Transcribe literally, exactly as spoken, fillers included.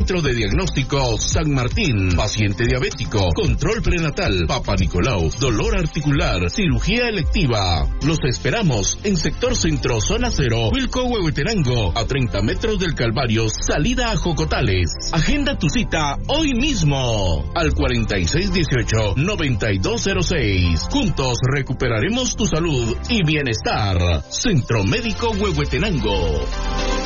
Centro de Diagnóstico San Martín. Paciente diabético, control prenatal, Papa Nicolau, dolor articular, cirugía electiva. Los esperamos en Sector Centro, Zona Cero, Wilco, Huehuetenango, a treinta metros del Calvario, salida a Jocotales. Agenda tu cita hoy mismo al cuarenta y seis dieciocho, noventa y dos cero seis. Juntos recuperaremos tu salud y bienestar. Centro Médico Huehuetenango.